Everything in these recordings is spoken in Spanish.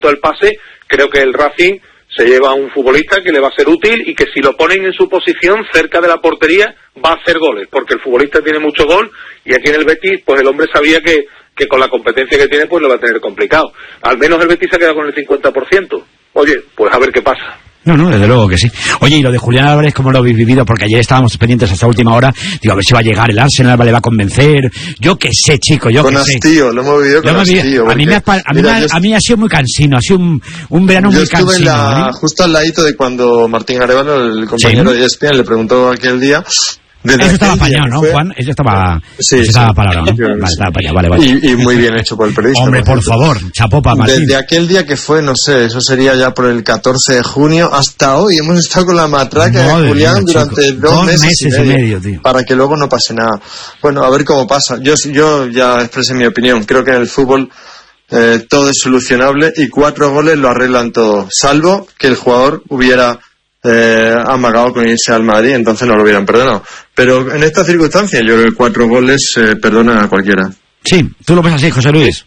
el pase, creo que el Racing se lleva a un futbolista que le va a ser útil y que si lo ponen en su posición cerca de la portería va a hacer goles, porque el futbolista tiene mucho gol y aquí en el Betis pues el hombre sabía que con la competencia que tiene pues lo va a tener complicado. Al menos el Betis se ha quedado con el 50%. Oye, pues a ver qué pasa. No, desde luego que sí. Oye, y lo de Julián Álvarez, ¿cómo lo habéis vivido? Porque ayer estábamos pendientes hasta última hora. Digo, a ver si va a llegar el Arsenal, le va a convencer. Yo qué sé, chico, yo qué sé. Con hastío, lo hemos vivido con hastío. A mí ha sido muy cansino, ha sido un verano muy cansino. Yo estuve justo al ladito de cuando Martín Arévalo, el compañero de ESPN, le preguntó aquel día... Eso estaba apañado, ¿no, Juan? Eso estaba... estaba palabra, ¿no? Vale, estaba apañado, vale. Y muy bien hecho por el periodista. Hombre, por favor, chapó para Martín. Desde aquel día que fue, no sé, eso sería ya por el 14 de junio, hasta hoy hemos estado con la matraca de Julián durante dos meses y medio, tío. Para que luego no pase nada. Bueno, a ver cómo pasa. Yo ya expresé mi opinión. Creo que en el fútbol todo es solucionable y 4 goles lo arreglan todo. Salvo que el jugador hubiera... amagado con irse al Madrid, entonces no lo hubieran perdonado. Pero en estas circunstancias yo creo que 4 goles perdonan a cualquiera. Sí, ¿tú lo ves así, José Luis?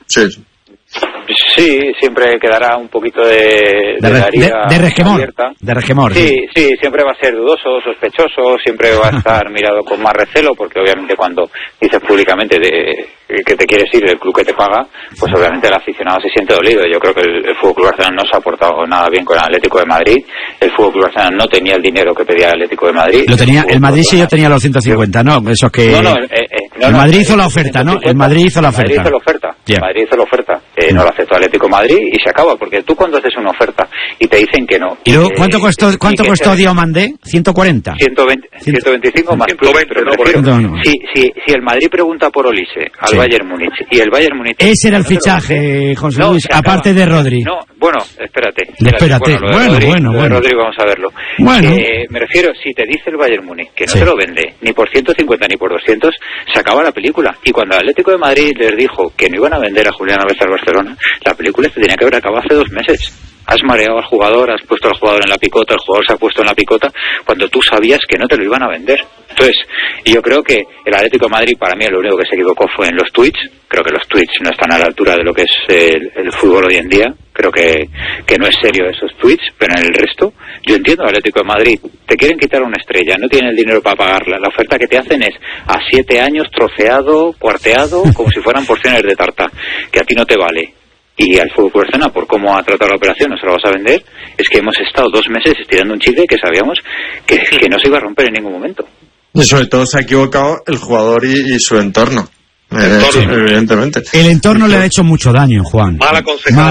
Sí, siempre quedará un poquito de resquemor. Sí, siempre va a ser dudoso, sospechoso, siempre va a estar mirado con más recelo, porque obviamente cuando dices públicamente que te quieres ir del club que te paga, pues obviamente el aficionado se siente dolido. Yo creo que el FC Barcelona no se ha portado nada bien con el Atlético de Madrid. El FC Barcelona no tenía el dinero que pedía el Atlético de Madrid. Lo tenía, el Madrid sí, yo tenía los 150, ¿no? Esos que... el Madrid hizo la oferta, ¿no? El Madrid hizo la oferta. Madrid hizo la oferta. No lo aceptó Atlético de Madrid y se acaba, porque tú cuando haces una oferta y te dicen que no... ¿Y luego cuánto costó Diomandé? ¿140? 125 más. 120, si el Madrid pregunta por Olise al Bayern Múnich y el Bayern Múnich... Ese era el fichaje, José Luis, aparte de Rodri. No, bueno, espérate. Bueno. Rodri vamos a verlo. Me refiero, si te dice el Bayern Múnich que no te lo vende ni por 150 ni por 200, se acaba la película. Y cuando el Atlético de Madrid les dijo que no iban a vender a Julián Álvarez al Barcelona, la película se tenía que haber acabado hace 2 meses. Has mareado al jugador, has puesto al jugador en la picota, el jugador se ha puesto en la picota cuando tú sabías que no te lo iban a vender. Entonces, yo creo que el Atlético de Madrid, para mí, lo único que se equivocó fue en los tweets. Creo que los tweets no están a la altura de lo que es el fútbol hoy en día. Creo que no es serio esos tweets, pero en el resto, yo entiendo al Atlético de Madrid. Te quieren quitar una estrella, no tienen el dinero para pagarla. La oferta que te hacen es a 7 años, troceado, cuarteado, como si fueran porciones de tarta, que a ti no te vale. Y al FC Barcelona, por cómo ha tratado la operación, no se lo vas a vender. Es que hemos estado 2 meses estirando un chicle que sabíamos que no se iba a romper en ningún momento. Y sobre todo se ha equivocado el jugador y su entorno. Evidentemente. El entorno le ha hecho mucho daño, Juan. Mal aconsejado.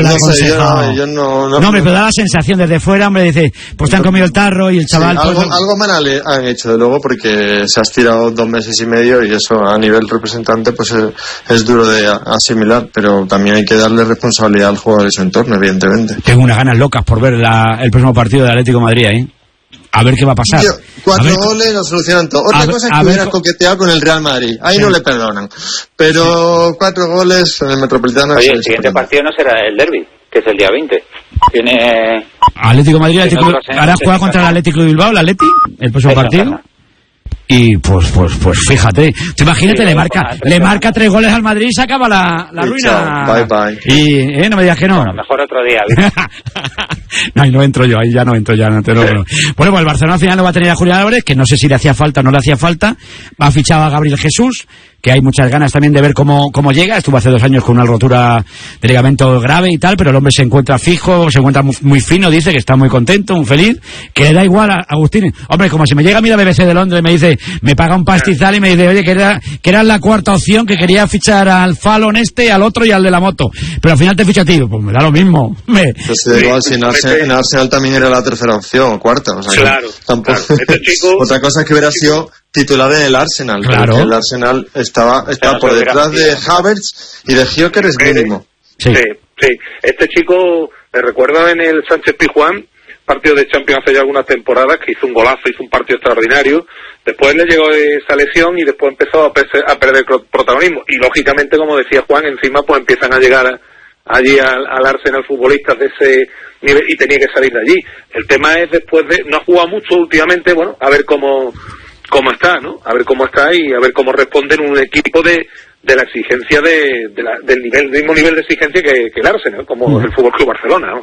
No, hombre, pero da la sensación desde fuera, hombre, dice, pues te han comido el tarro y el chaval... Sí, algo mal han hecho, de luego, porque se ha estirado 2 meses y medio y eso a nivel representante pues es duro de asimilar, pero también hay que darle responsabilidad al jugador de su entorno, evidentemente. Tengo unas ganas locas por ver el próximo partido del Atlético de Madrid ahí. A ver qué va a pasar. 4 goles lo solucionan todo. Otra cosa es que hubieras coqueteado con el Real Madrid. Ahí no le perdonan. Pero 4 goles en el Metropolitano... Oye, el siguiente partido no será el derbi, que es el día 20. Tiene... Atlético de Madrid, ahora juega contra el Atlético de Bilbao, el Atleti, el próximo partido. Y pues fíjate, tú imagínate, le marca 3 goles al Madrid y se acaba la ruina. Bye. Y no me digas que no. Bueno, mejor otro día. No, ahí no entro yo, no te lo... Bueno, pues el Barcelona al final no va a tener a Julián Álvarez, que no sé si le hacía falta o no le hacía falta. Ha fichado a Gabriel Jesús, que hay muchas ganas también de ver cómo llega. Estuvo hace 2 años con una rotura de ligamento grave y tal, pero el hombre se encuentra fijo, se encuentra muy fino, dice que está muy contento, muy feliz, que le da igual a Agustín. Hombre, como si me llega a mí la BBC de Londres y me dice, me paga un pastizal y me dice, oye, que era la 4ª opción, que quería fichar al Fallon al otro y al de la moto, pero al final te ficha a ti, pues me da lo mismo. Pues igual, si en Arsenal también era la 3ª opción o 4ª, o sea, claro, tampoco. Claro. Este chico, otra cosa es que hubiera sido titular en el Arsenal, claro. Porque el Arsenal estaba por detrás de Havertz y de Gyökeres mínimo. Sí. Este chico, me recuerdo en el Sánchez Pizjuán, partido de Champions hace ya algunas temporadas, que hizo un golazo, hizo un partido extraordinario. Después le llegó esa lesión y después empezó a perder protagonismo. Y lógicamente, como decía Juan, encima pues empiezan a llegar allí al Arsenal futbolistas de ese nivel y tenía que salir de allí. El tema es después no ha jugado mucho últimamente, bueno, a ver cómo está, ¿no? A ver cómo está y a ver cómo responde en un equipo de de la exigencia del mismo nivel de exigencia que el Arsenal, como el Fútbol Club Barcelona, ¿no?